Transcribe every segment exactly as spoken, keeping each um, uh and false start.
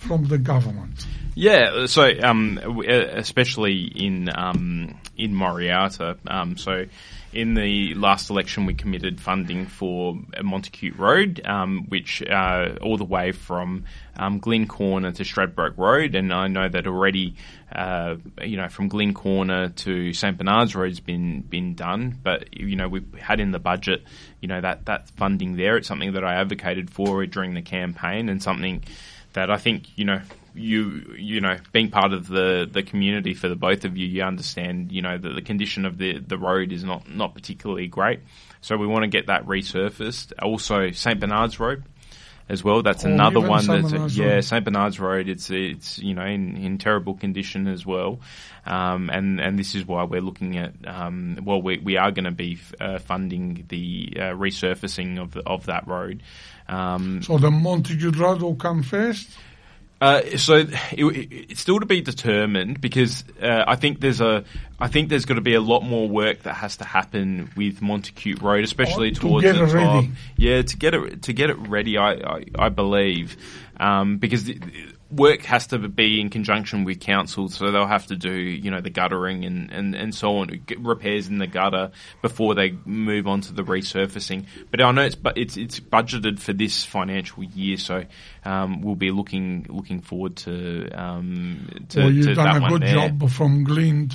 from the government? Yeah, so um, especially in um, in Moriata, um, so in the last election we committed funding for Montacute Road, um, which uh, all the way from um, Glyn Corner to Stradbroke Road, and I know that already, uh, you know, from Glyn Corner to Saint Bernard's Road's been been done, but you know we had in the budget, you know that that funding there. It's something that I advocated for during the campaign, and something that I think you know. You you know, being part of the, the community for the both of you, you understand, you know, that the condition of the, the road is not, not particularly great. So we want to get that resurfaced. Also, Saint Bernard's Road as well. That's oh, another one. Saint That's Bernard's yeah, Road. Saint Bernard's Road. It's it's you know in, in terrible condition as well, um, and and this is why we're looking at um, well we we are going to be uh, funding the uh, resurfacing of the, of that road. Um, so the Montacute Road will come first. Uh, so it, it, it's still to be determined because uh, I think there's a I think there's got to be a lot more work that has to happen with Montacute Road, especially oh, to towards get the it top. Ready. Yeah, to get it to get it ready, I I, I believe, um, because the, work has to be in conjunction with council, so they'll have to do you know the guttering and, and, and so on, repairs in the gutter before they move on to the resurfacing. But I know it's but it's it's budgeted for this financial year, so um, we'll be looking looking forward to um, to, well, you've to done that a one good there. job from Glyn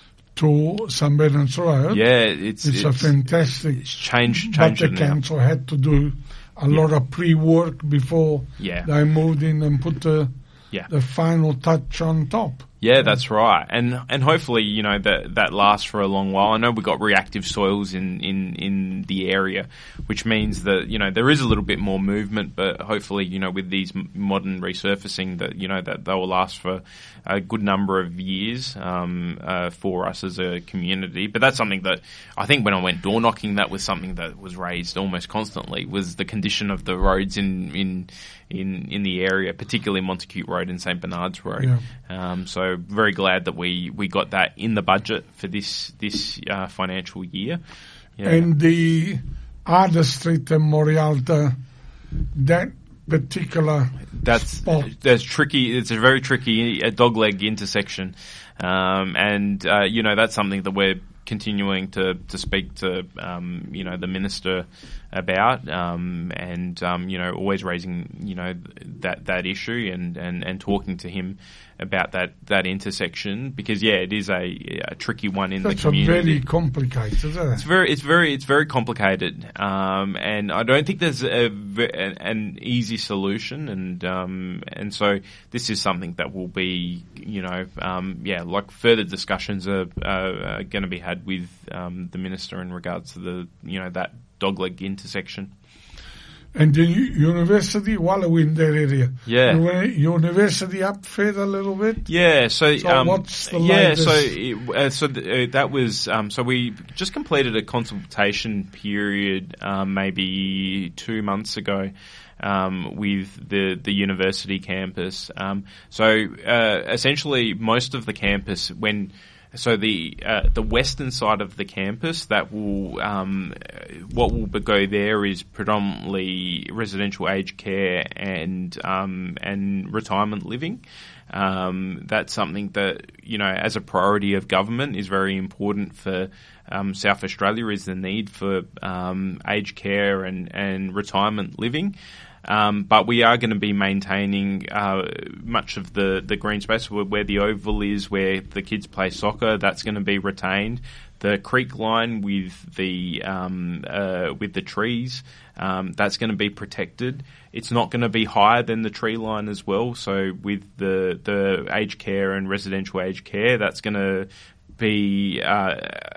to Saint Bernard's Road. Yeah, it's it's, it's a fantastic. It's changed, but changed the it now. council had to do a Yeah. lot of pre-work before Yeah. they moved in and put the Yeah. the final touch on top. Yeah, that's right, and and hopefully you know that that lasts for a long while. I know we've got reactive soils in, in, in the area, which means that you know there is a little bit more movement, but hopefully you know with these m- modern resurfacing that you know that they will last for a good number of years um, uh, for us as a community. But that's something that I think when I went door knocking, that was something that was raised almost constantly, was the condition of the roads in in in, in the area, particularly Montacute Road and Saint Bernard's Road. Yeah. Um, so very glad that we, we got that in the budget for this this uh, financial year. Yeah. And the other street in Morialta, that particular that's spot. that's tricky. It's a very tricky uh, dogleg intersection, um, and uh, you know that's something that we're continuing to, to speak to um, you know the minister about, um, and um, you know always raising you know that that issue and, and, and talking to him about that, that intersection, because yeah, it is a, a tricky one in That's the community. a very complicated, isn't it? It's very, it's very, it's very complicated, um, and I don't think there's a, an, an easy solution, and um, and so this is something that will be, you know, um, yeah, like further discussions are, are, are going to be had with um, the minister in regards to the, you know, that dogleg intersection. And the u- university, while we're in that area, Yeah. the university up further a little bit. Yeah, so, So um, what's the yeah, latest? so it, uh, so th- uh, that was um, so we just completed a consultation period um, maybe two months ago um, with the the university campus. Um, so uh, essentially, most of the campus when. So the uh, the western side of the campus, that will um, what will go there is predominantly residential aged care and um, and retirement living. Um, that's something that, you know, as a priority of government is very important for um, South Australia, is the need for um, aged care and, and retirement living. Um, but we are going to be maintaining uh, much of the, the green space where, where the oval is, where the kids play soccer. That's going to be retained. The creek line with the um, uh, with the trees, um, that's going to be protected. It's not going to be higher than the tree line as well. So with the the aged care and residential aged care, that's going to be uh,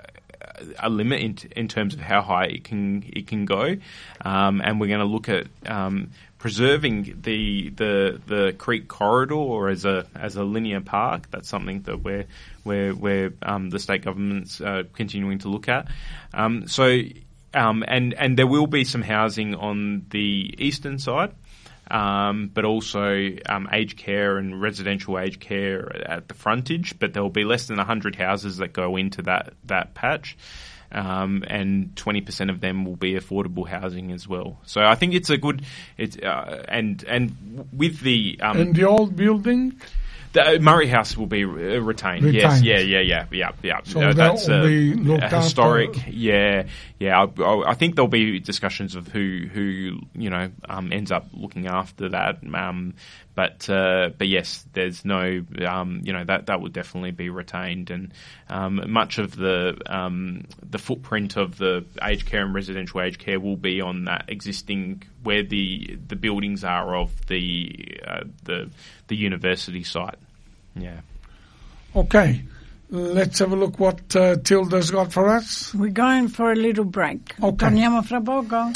a limit in, in terms of how high it can it can go, um, and we're going to look at um, preserving the the the creek corridor as a as a linear park. That's something that we're we're, we're um, the state government's uh, continuing to look at. Um, so um, and and there will be some housing on the eastern side. Um, but also um, aged care and residential aged care at the frontage, but there will be less than one hundred houses that go into that, that patch. um, and twenty percent of them will be affordable housing as well. So I think it's a good, it's uh, and and with the um, and the old building. The Murray House will be re- retained. retained. Yes, yeah, yeah, yeah, yeah, yeah. So uh, that that's will a, be looked a historic. after. Yeah, yeah. I, I, I think there'll be discussions of who, who you know, um, ends up looking after that. Um, but uh, but yes, there's no, um, you know, that that will definitely be retained, and um, much of the um, the footprint of the aged care and residential aged care will be on that existing where the the buildings are of the uh, the the university site. Yeah. Okay, let's have a look what uh, Tilda's got for us. We're going for a little break. Okay. Torniamo fra poco.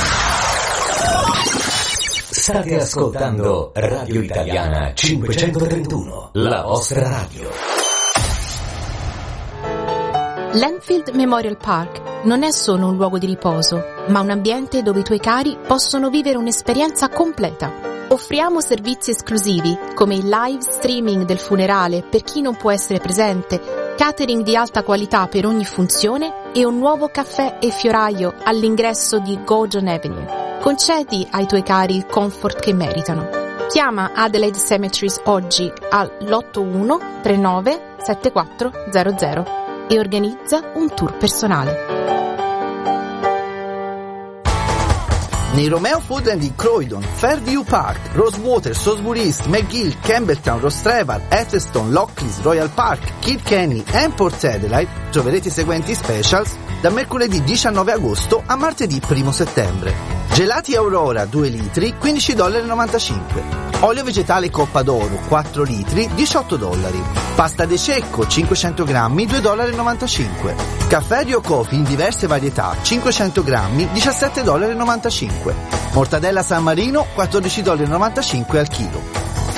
State ascoltando Radio Italiana cinquecentotrentuno, la vostra radio. L'Enfield Memorial Park non è solo un luogo di riposo, ma un ambiente dove i tuoi cari possono vivere un'esperienza completa. Offriamo servizi esclusivi come il live streaming del funerale per chi non può essere presente, catering di alta qualità per ogni funzione e un nuovo caffè e fioraio all'ingresso di Gordon Avenue. Concedi ai tuoi cari il comfort che meritano. Chiama Adelaide Cemeteries oggi all'otto uno tre nove sette quattro zero zero e organizza un tour personale. Nei Romeo Foodland di Croydon, Fairview Park, Rosewater, Salisbury East, McGill, Campbelltown, Rostrevor, Atherstone, Lockleys, Royal Park, Kilkenny e Port Adelaide troverete i seguenti specials da mercoledì diciannove agosto a martedì primo settembre. Gelati Aurora due litri, quindici dollari e novantacinque. Olio vegetale Coppa d'Oro quattro litri, diciotto dollari. Pasta de cecco cinquecento grammi, due dollari e novantacinque. Caffè Rio Coffee in diverse varietà cinquecento grammi, diciassette dollari e novantacinque. Mortadella San Marino quattordici dollari e novantacinque al chilo.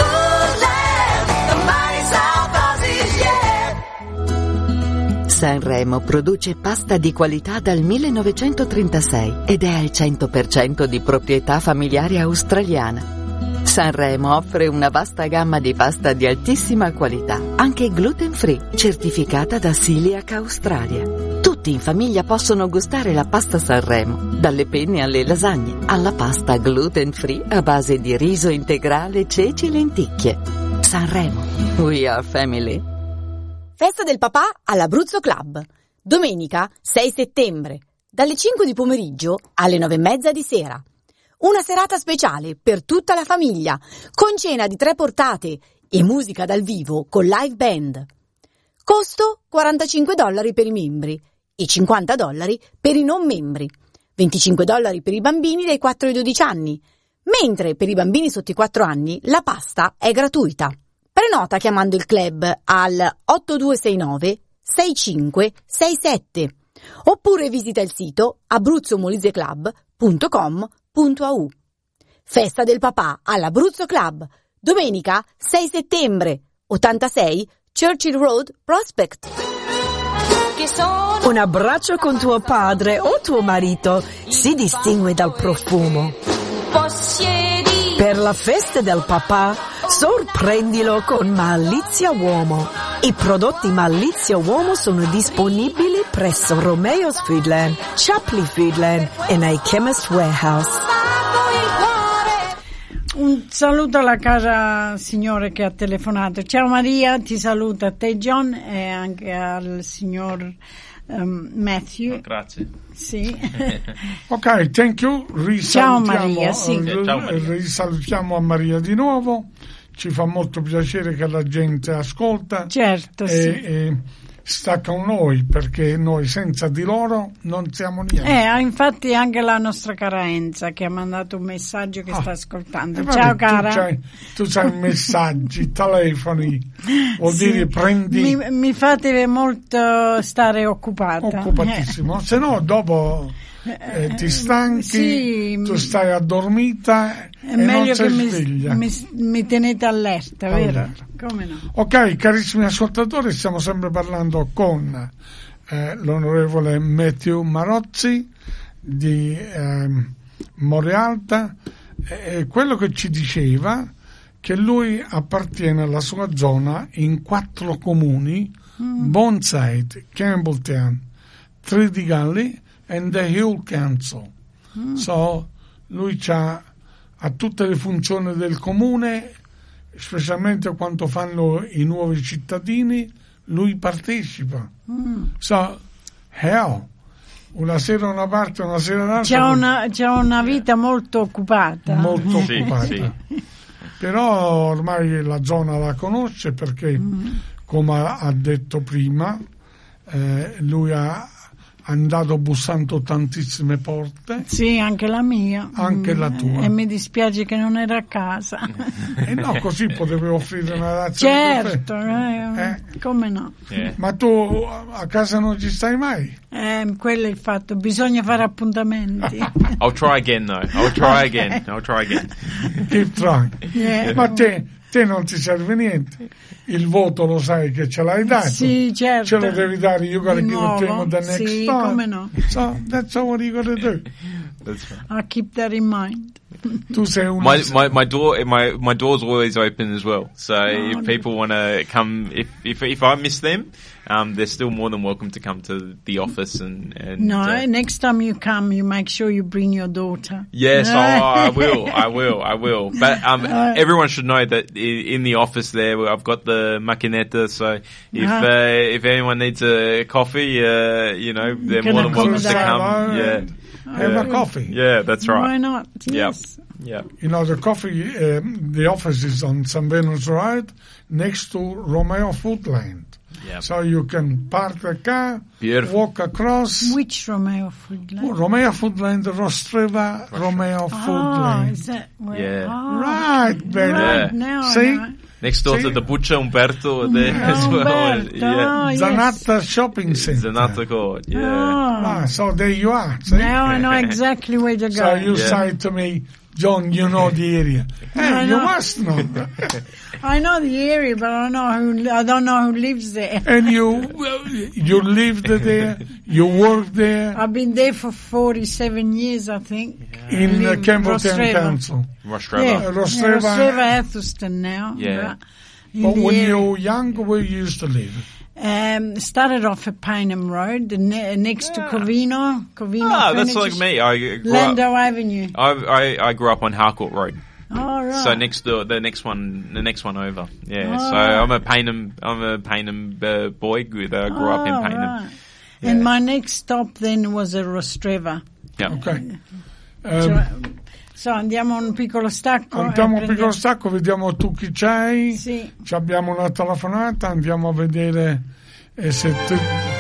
Sanremo produce pasta di qualità dal millenovecentotrentasei ed è al cento per cento di proprietà familiare australiana. Sanremo offre una vasta gamma di pasta di altissima qualità, anche gluten free, certificata da Celiac Australia. Tutti in famiglia possono gustare la pasta Sanremo, dalle penne alle lasagne, alla pasta gluten free a base di riso integrale, ceci e lenticchie. Sanremo, we are family. Festa del papà all'Abruzzo Club. Domenica sei settembre, dalle cinque di pomeriggio alle nove e mezza di sera. Una serata speciale per tutta la famiglia, con cena di tre portate e musica dal vivo con live band. Costo quarantacinque dollari per i membri e cinquanta dollari per i non membri. venticinque dollari per i bambini dai quattro ai dodici anni, mentre per i bambini sotto i quattro anni la pasta è gratuita. Prenota chiamando il club al otto due sei nove sei cinque sei sette oppure visita il sito abruzzo molise club punto com punto a u. Festa del papà all'Abruzzo Club, domenica sei settembre, ottantasei Churchill Road, Prospect. Un abbraccio con tuo padre o tuo marito si distingue dal profumo. Per la festa del papà, sorprendilo con Malizia Uomo. I prodotti Malizia Uomo sono disponibili presso Romeo's Foodland, Chapley Foodland e nei Chemist Warehouse. Un saluto alla cara signore che ha telefonato. Ciao Maria, ti saluta a te John e anche al signor um, Matthew. Oh, grazie. Sì. Ok, thank you. Risalutiamo, Ciao Maria, sì. eh, Ciao Maria. Risalutiamo a Maria di nuovo. Ci fa molto piacere che la gente ascolta. Certo, e, sì. e sta con noi, perché noi senza di loro non siamo niente. Eh, infatti anche la nostra cara Enza che ha mandato un messaggio che Ah, sta ascoltando. eh, vabbè, Ciao tu cara. c'hai, tu c'hai messaggi, telefoni, vuol Sì, dire prendi mi, mi fate molto stare occupata. occupatissimo, se no dopo eh, ti stanchi, sì, tu stai addormita È e meglio non sei che mi, sveglia. mi, mi tenete allerta, vero? Allerta. Come no? Ok, carissimi ascoltatori, stiamo sempre parlando con eh, l'onorevole Matthew Marozzi di eh, Morealta, e quello che ci diceva che lui appartiene alla sua zona in quattro comuni: mm. Bonside, Campbelltown, Tridigalli and the Hull Council. Mm. So lui c'ha ha tutte le funzioni del comune, specialmente quando fanno i nuovi cittadini, lui partecipa. Mm. So, hell, una sera una parte, una sera l'altra. C'è una, c'è una vita molto occupata. Molto sì, occupata. Sì. Però ormai la zona la conosce perché, mm. come ha detto prima, eh, lui ha andato bussando tantissime porte. Sì, anche la mia. Anche mm. la tua. E mi dispiace che non era a casa. E no, così potevi offrire una razza certo, di caffè. Eh, come no. Yeah. Ma tu a casa non ci stai mai? Eh, quello è il fatto, bisogna fare appuntamenti. I'll try again though. I'll try again. I'll try again. Keep trying. Yeah. Ma te, te non ti serve niente. Il voto lo sai che ce l'hai dato. Sì, certo. Ce lo devi dare. You gotta give it to him the next sì, time. come no. So that's what you gotta do. That's fine. I'll keep that in mind. Tu sei un My my my door my my door's always open as well. So Oh, if people want to come, if if if I miss them, um, they're still more than welcome to come to the office and and. No, uh, next time you come, you make sure you bring your daughter. Yes, oh, I will, I will, I will. But um, Uh, everyone should know that i- in the office there, I've got the macchinetta. So if Uh-huh. uh, if anyone needs a coffee, uh, you know, they're can more than welcome to accommodate. come. Yeah, Have a coffee. yeah, that's right. Why not? Yes. Yeah. You know, the coffee, um, the office is on San Venus Road next to Romeo Foodland. Yep. So you can park the car, Beautiful. walk across. Which Romeo Foodland? Romeo Foodland, Rostreva, Romeo Oh, Foodland. is that where? Yeah. Oh, Right, baby. right, Yeah. now I See? know. Next door See? to the butcher Umberto there as well. Umberto, Yeah. oh, yes. Zanatta Shopping Center. Zanata Court. Yeah. Oh, Ah, so there you are. See? now I know exactly where to go. So you Yeah. say to me, John, you know the area. Hey, I you know. must know. I know the area, but I don't know who. I don't know who lives there. And you, you lived there, you worked there I've been there for forty-seven years, I think. in uh, Live Campbelltown Rostreva. Council. Rostreva. Yeah, Uh, Rostreva- yeah, Rostreva Athelston now. Yeah. But in But the when area. you were young, where you used to live? Um, started off at Paynham Road, the ne- next to Covino. Covino Ah, that's Furniture like me. I grew Lando up. Avenue. I, I I grew up on Harcourt Road. Oh, right. So next door, the next one, the next one over. Yeah. Oh, so right. I'm a Paynham, I'm a Paynham uh, boy. Good. I grew up in Oh, Paynham. right. And my next stop then was at Rostreva. Yeah. Ok. So, Um, so andiamo a un piccolo stacco. e andiamo un piccolo prendiamo- stacco, vediamo tu chi c'hai. Sì. Ci abbiamo una telefonata, andiamo a vedere eh, se tu,